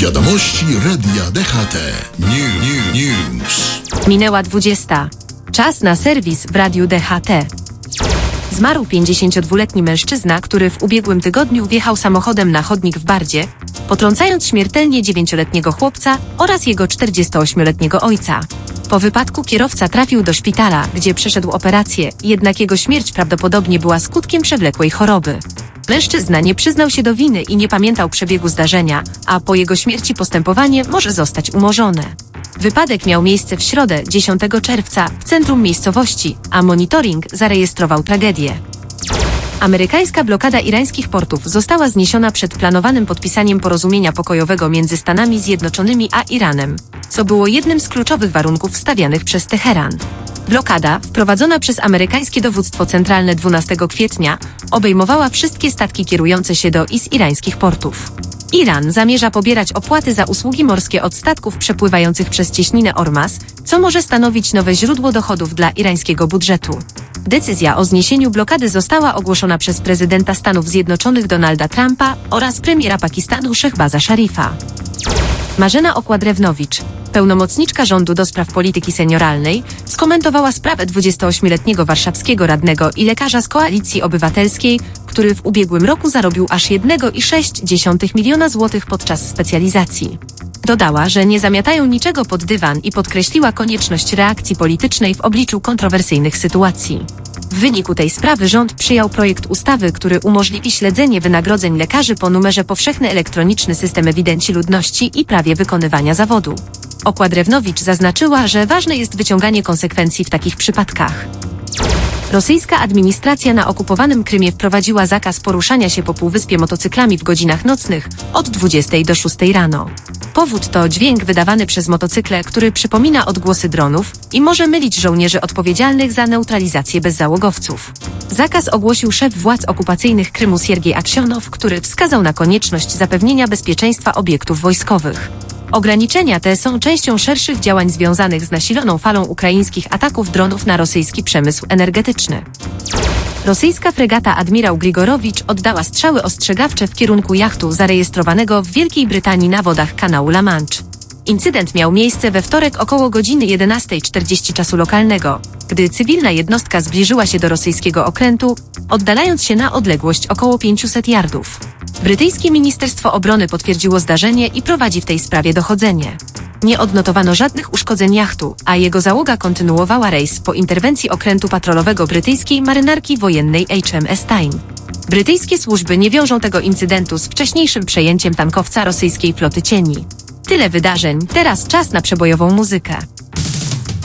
Wiadomości Radia DHT. News. Minęła 20. Czas na serwis w Radiu DHT. Zmarł 52-letni mężczyzna, który w ubiegłym tygodniu wjechał samochodem na chodnik w Bardzie, potrącając śmiertelnie 9-letniego chłopca oraz jego 48-letniego ojca. Po wypadku kierowca trafił do szpitala, gdzie przeszedł operację, jednak jego śmierć prawdopodobnie była skutkiem przewlekłej choroby. Mężczyzna nie przyznał się do winy i nie pamiętał przebiegu zdarzenia, a po jego śmierci postępowanie może zostać umorzone. Wypadek miał miejsce w środę, 10 czerwca, w centrum miejscowości, a monitoring zarejestrował tragedię. Amerykańska blokada irańskich portów została zniesiona przed planowanym podpisaniem porozumienia pokojowego między Stanami Zjednoczonymi a Iranem, co było jednym z kluczowych warunków stawianych przez Teheran. Blokada, wprowadzona przez amerykańskie dowództwo centralne 12 kwietnia, obejmowała wszystkie statki kierujące się do i z irańskich portów. Iran zamierza pobierać opłaty za usługi morskie od statków przepływających przez cieśninę Ormaz, co może stanowić nowe źródło dochodów dla irańskiego budżetu. Decyzja o zniesieniu blokady została ogłoszona przez prezydenta Stanów Zjednoczonych Donalda Trumpa oraz premiera Pakistanu Szehbaza Szarifa. Marzena Okładrewnowicz, pełnomocniczka rządu do spraw polityki senioralnej, skomentowała sprawę 28-letniego warszawskiego radnego i lekarza z Koalicji Obywatelskiej, który w ubiegłym roku zarobił aż 1,6 miliona złotych podczas specjalizacji. Dodała, że nie zamiatają niczego pod dywan i podkreśliła konieczność reakcji politycznej w obliczu kontrowersyjnych sytuacji. W wyniku tej sprawy rząd przyjął projekt ustawy, który umożliwi śledzenie wynagrodzeń lekarzy po numerze powszechny elektroniczny system ewidencji ludności i prawie wykonywania zawodu. Okładrewnowicz zaznaczyła, że ważne jest wyciąganie konsekwencji w takich przypadkach. Rosyjska administracja na okupowanym Krymie wprowadziła zakaz poruszania się po półwyspie motocyklami w godzinach nocnych od 20 do 6 rano. Powód to dźwięk wydawany przez motocykle, który przypomina odgłosy dronów i może mylić żołnierzy odpowiedzialnych za neutralizację bezzałogowców. Zakaz ogłosił szef władz okupacyjnych Krymu Siergiej Aksionow, który wskazał na konieczność zapewnienia bezpieczeństwa obiektów wojskowych. Ograniczenia te są częścią szerszych działań związanych z nasiloną falą ukraińskich ataków dronów na rosyjski przemysł energetyczny. Rosyjska fregata Admirał Grigorowicz oddała strzały ostrzegawcze w kierunku jachtu zarejestrowanego w Wielkiej Brytanii na wodach kanału La Manche. Incydent miał miejsce we wtorek około godziny 11:40 czasu lokalnego, gdy cywilna jednostka zbliżyła się do rosyjskiego okrętu, oddalając się na odległość około 500 yardów. Brytyjskie Ministerstwo Obrony potwierdziło zdarzenie i prowadzi w tej sprawie dochodzenie. Nie odnotowano żadnych uszkodzeń jachtu, a jego załoga kontynuowała rejs po interwencji okrętu patrolowego brytyjskiej marynarki wojennej HMS Tyne. Brytyjskie służby nie wiążą tego incydentu z wcześniejszym przejęciem tankowca rosyjskiej floty cieni. Tyle wydarzeń, teraz czas na przebojową muzykę.